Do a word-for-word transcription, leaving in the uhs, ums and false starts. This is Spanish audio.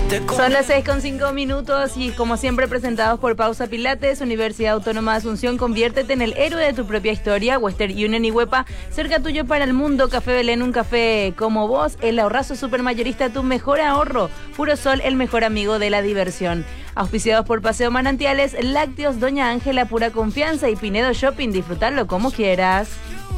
Son las seis con cinco minutos y como siempre presentados por Pausa Pilates, Universidad Autónoma de Asunción. Conviértete en el héroe de tu propia historia. Western Union y Huepa, cerca tuyo para el mundo. Café Belén, un café como vos. El ahorrazo supermayorista, tu mejor ahorro. Puro Sol, el mejor amigo de la diversión. Auspiciados por Paseo Manantiales, Lácteos Doña Ángela, pura confianza, y Pinedo Shopping, disfrutarlo como quieras.